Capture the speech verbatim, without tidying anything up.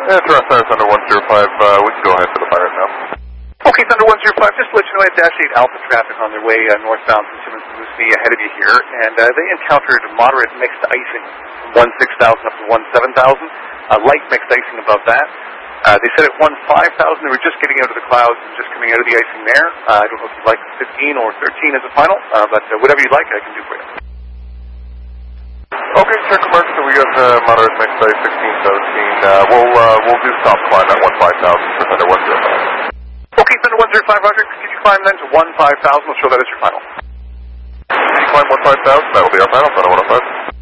Yeah, Toronto Center, Thunder one zero five. Uh, we can go ahead for the pilot now. Okay, Thunder one zero five, just to let you know, I had Dash eight Alpha traffic on their way uh, northbound from Simmons and Moose Knee ahead of you here, and uh, they encountered moderate mixed icing from one six thousand up to one seven thousand, uh, light mixed icing above that. Uh, they said at one five thousand they were just getting out of the clouds and just coming out of the icing there. Uh, I don't know if you'd like fifteen or thirteen as a final, uh, but uh, whatever you'd like I can do for you. Okay, check mark, so we got uh, moderate mixed ice sixteen seventeen. Uh, we'll, uh, we'll do stop climb at one five thousand for Thunder one zero five. Okay, Thunder one zero five, Roger. Could you climb then to one five thousand? We'll show that as your final. Can you climb one five thousand? That'll be our final, Thunder one oh five.